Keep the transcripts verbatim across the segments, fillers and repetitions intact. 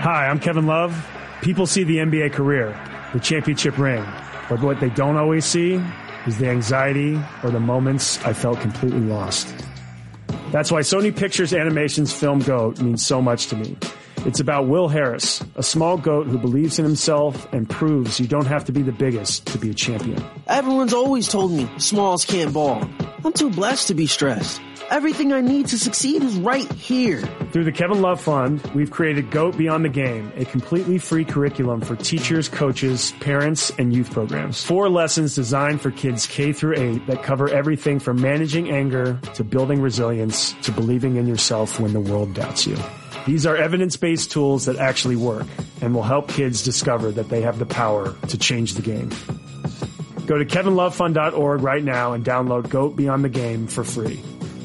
Hi, I'm Kevin Love. People see the N B A career, the championship ring, but what they don't always see is the anxiety or the moments I felt completely lost. That's why Sony Pictures Animation's film GOAT means so much to me. It's about Will Harris, a small goat who believes in himself and proves you don't have to be the biggest to be a champion. Everyone's always told me smalls can't ball. I'm too blessed to be stressed. Everything I need to succeed is right here. Through the Kevin Love Fund, we've created GOAT Beyond the Game, a completely free curriculum for teachers, coaches, parents, and youth programs. Four lessons designed for kids K through eight that cover everything from managing anger to building resilience to believing in yourself when the world doubts you. These are evidence-based tools that actually work and will help kids discover that they have the power to change the game. Go to kevin love fund dot org right now and download GOAT Beyond the Game for free.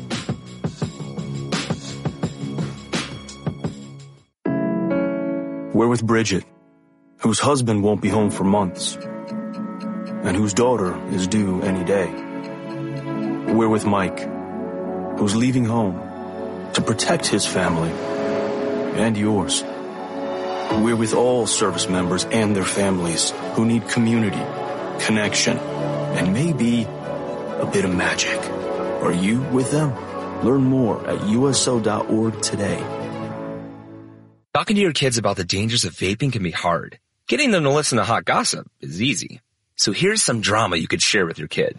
We're with Bridget, whose husband won't be home for months, and whose daughter is due any day. We're with Mike, who's leaving home to protect his family and yours. We're with all service members and their families who need community, connection, and maybe a bit of magic. Are you with them? Learn more at U S O dot org today. Talking to your kids about the dangers of vaping can be hard. Getting them to listen to hot gossip is easy. So here's some drama you could share with your kid.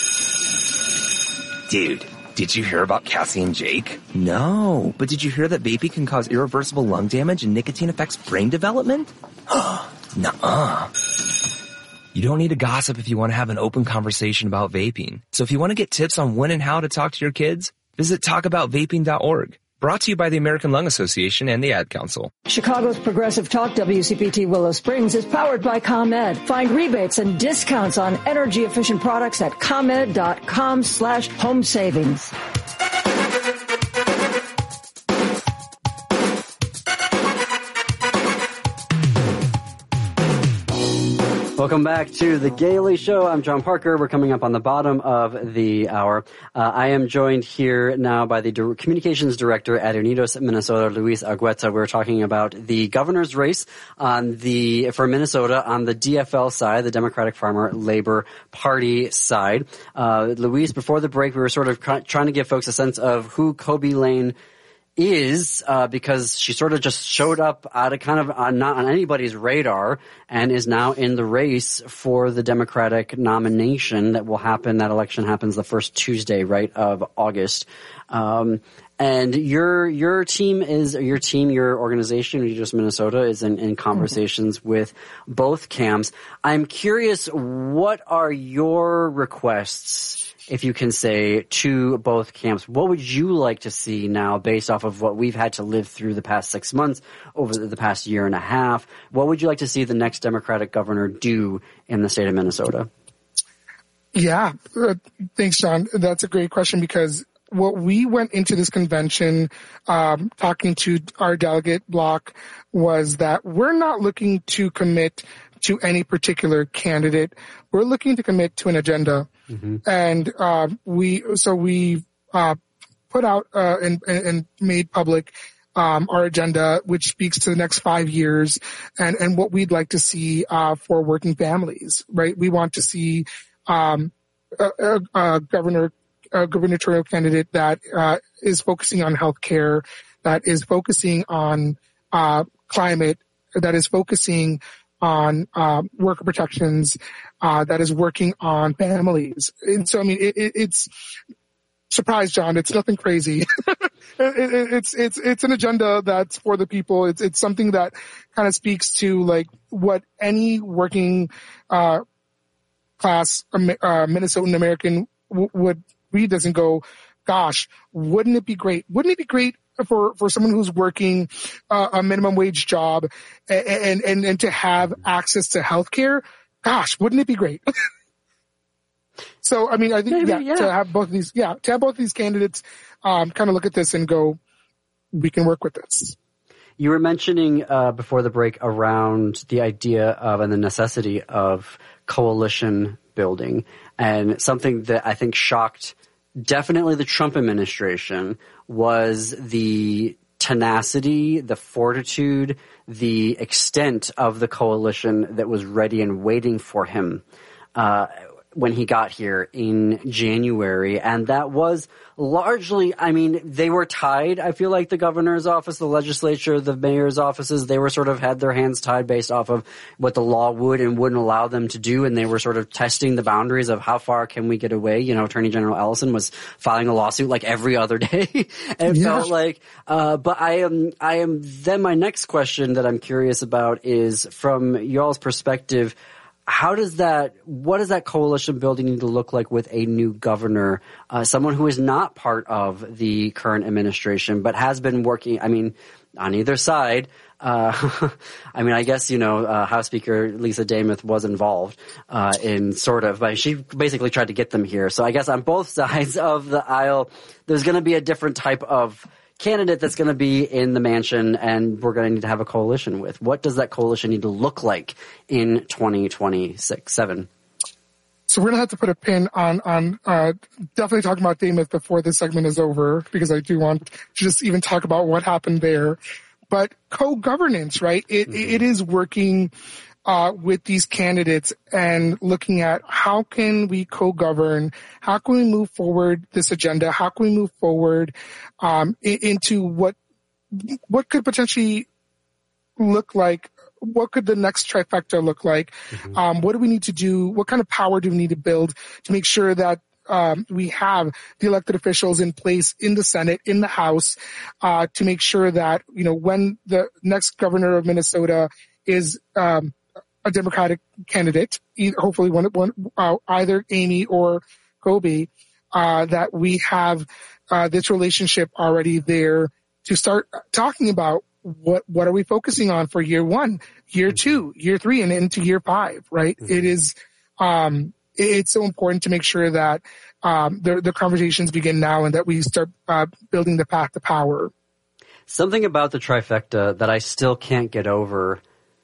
Dude, did you hear about Cassie and Jake? No, but did you hear that vaping can cause irreversible lung damage and nicotine affects brain development? Nuh-uh. You don't need to gossip if you want to have an open conversation about vaping. So if you want to get tips on when and how to talk to your kids, visit talk about vaping dot org. Brought to you by the American Lung Association and the Ad Council. Chicago's Progressive Talk W C P T Willow Springs is powered by ComEd. Find rebates and discounts on energy-efficient products at ComEd dot com slash home savings. Welcome back to The Gaily Show. I'm John Parker. We're coming up on the bottom of the hour. Uh, I am joined here now by the Di- Communications Director at Unidos Minnesota, Luis Argueta. We're talking about the governor's race on the for Minnesota on the D F L side, the Democratic Farmer Labor Party side. Uh, Luis, before the break, we were sort of ca- trying to give folks a sense of who Kobie Lane is, uh, because she sort of just showed up out of kind of uh, not on anybody's radar and is now in the race for the Democratic nomination that will happen. That election happens the first Tuesday, right, of August. Um, and your, your team is, your team, your organization, Unidos Minnesota, is in, in conversations mm-hmm. with both camps. I'm curious, what are your requests, if you can say, to both camps? What would you like to see now based off of what we've had to live through the past six months, over the past year and a half? What would you like to see the next Democratic governor do in the state of Minnesota? Yeah, uh, thanks, John. That's a great question, because what we went into this convention um, talking to our delegate block was that we're not looking to commit to any particular candidate. We're looking to commit to an agenda. Mm-hmm. And uh, we so we uh, put out uh, and, and made public um, our agenda, which speaks to the next five years and, and what we'd like to see uh, for working families, right? We want to see um, a, a, a governor, a gubernatorial candidate that uh, is focusing on healthcare, that is focusing on uh, climate, that is focusing on uh, worker protections, uh, that is working on families. And so, I mean, it, it, it's surprise, John. It's nothing crazy. it, it, it's it's it's an agenda that's for the people. It's it's something that kind of speaks to like what any working uh, class uh, Minnesotan American w- would read this and go, "Gosh, wouldn't it be great? Wouldn't it be great?" For, for someone who's working uh, a minimum wage job and, and, and to have access to healthcare, gosh, wouldn't it be great? So, I mean, I think, Maybe, yeah, yeah, to have both of these, yeah, to have both these candidates, um, kind of look at this and go, we can work with this. You were mentioning, uh, before the break around the idea of and the necessity of coalition building, and something that I think shocked definitely the Trump administration was the tenacity, the fortitude, the extent of the coalition that was ready and waiting for him uh, when he got here in January. And that was largely, I mean, they were tied. I feel like the governor's office, the legislature, the mayor's offices, they were sort of had their hands tied based off of what the law would and wouldn't allow them to do. And they were sort of testing the boundaries of how far can we get away. You know, Attorney General Ellison was filing a lawsuit like every other day. It yeah. felt like, uh, but I am, I am, then my next question that I'm curious about is from y'all's perspective, how does that, what does that coalition building need to look like with a new governor, uh, someone who is not part of the current administration, but has been working, I mean, on either side. Uh, I mean, I guess, you know, uh, House Speaker Lisa Dameth was involved, uh, in sort of, but she basically tried to get them here. So I guess on both sides of the aisle, there's going to be a different type of candidate that's going to be in the mansion, and we're going to need to have a coalition with. What does that coalition need to look like in twenty twenty-six, seven? So we're going to have to put a pin on, on, uh, definitely talking about Dameth before this segment is over, because I do want to just even talk about what happened there. But co-governance, right? It, mm-hmm. it is working, uh, with these candidates and looking at how can we co-govern? How can we move forward this agenda? How can we move forward, um, into what, what could potentially look like? What could the next trifecta look like? Mm-hmm. Um, what do we need to do? What kind of power do we need to build to make sure that um, we have the elected officials in place in the Senate, in the House, uh, to make sure that, you know, when the next governor of Minnesota is um, a Democratic candidate, hopefully one, one uh, either Amy or Kobe, uh, that we have uh, this relationship already there to start talking about what what are we focusing on for year one, year two, year three, and into year five, right? Mm-hmm. It is, um, it's so important to make sure that um, the, the conversations begin now and that we start uh, building the path to power. Something about the trifecta that I still can't get over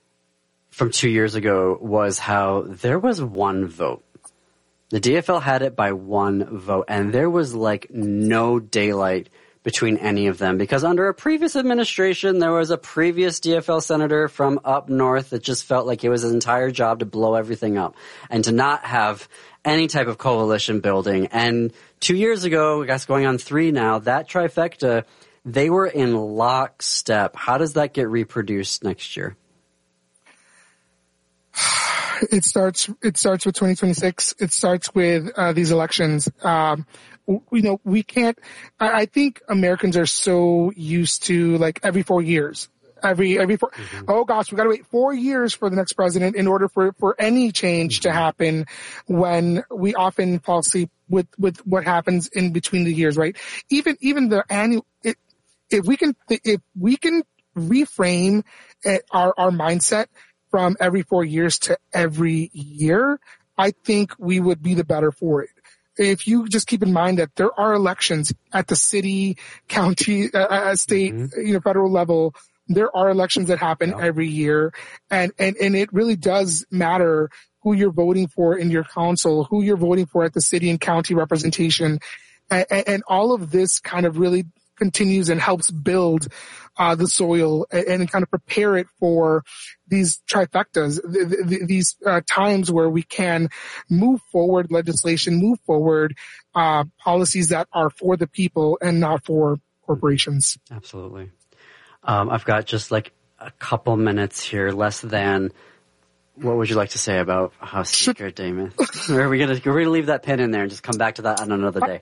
from two years ago was how there was one vote. The D F L had it by one vote, and there was like no daylight between any of them, because under a previous administration, there was a previous D F L senator from up north that just felt like it was his entire job to blow everything up and to not have any type of coalition building. And two years ago, I guess going on three now, that trifecta, they were in lockstep. How does that get reproduced next year? It starts, it starts with twenty twenty-six. It starts with uh, these elections. Um, you know, we can't, I, I think Americans are so used to like every four years, every, every four, mm-hmm. oh gosh, we got to wait four years for the next president in order for, for any change mm-hmm. to happen, when we often fall asleep with, with what happens in between the years, right? Even, even the annual, it, if we can, if we can reframe our, our mindset from every four years to every year, I think we would be the better for it. If you just keep in mind that there are elections at the city, county, uh, state, mm-hmm. you know, federal level, there are elections that happen yeah. every year. And, and, and it really does matter who you're voting for in your council, who you're voting for at the city and county representation. And, and all of this kind of really continues and helps build uh, the soil and, and kind of prepare it for these trifectas, th- th- these uh, times where we can move forward legislation, move forward uh, policies that are for the people and not for corporations. Absolutely. Um, I've got just like a couple minutes here, less than. What would you like to say about House Speaker Dameth? Or are we gonna, we're gonna leave that pin in there and just come back to that on another day?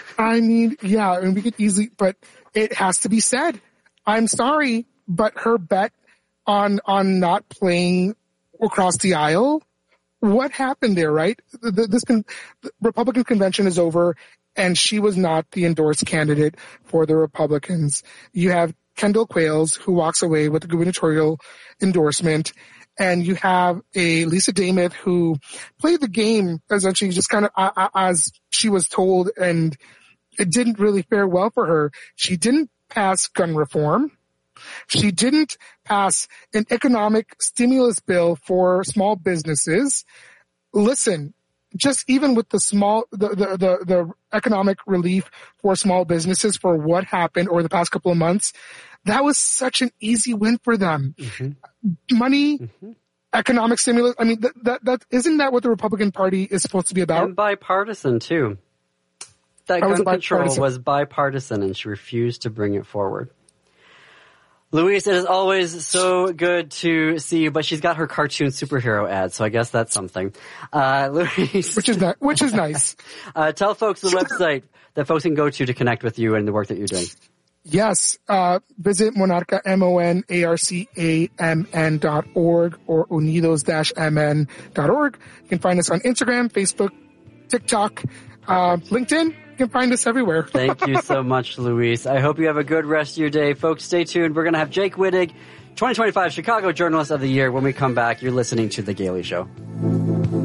I mean, yeah, and we could easily, but it has to be said. I'm sorry, but her bet on, on not playing across the aisle, what happened there, right? This con- the Republican convention is over, and she was not the endorsed candidate for the Republicans. You have Kendall Quayles, who walks away with the gubernatorial endorsement. And you have a Lisa Dameth who played the game essentially just kind of uh, as she was told, and it didn't really fare well for her. She didn't pass gun reform. She didn't pass an economic stimulus bill for small businesses. Listen, just even with the small, the, the, the, the economic relief for small businesses for what happened over the past couple of months, that was such an easy win for them. Mm-hmm. Money, mm-hmm. economic stimulus. I mean, that, that, that, isn't that what the Republican Party is supposed to be about? And bipartisan too. That gun control was bipartisan and she refused to bring it forward. Luis, it is always so good to see you, but she's got her cartoon superhero ad, so I guess that's something. Uh, Luis. Which is, not, which is nice. uh, tell folks the website that folks can go to to connect with you and the work that you're doing. Yes, uh, visit Monarca, M O N A R C A M N dot org or unidos dash M N dot org. You can find us on Instagram, Facebook, TikTok, uh, LinkedIn. You can find us everywhere. Thank you so much, Luis. I hope you have a good rest of your day. Folks, stay tuned. We're going to have Jake Wittig, twenty twenty-five Chicago Journalist of the Year. When we come back, you're listening to The Gailey Show.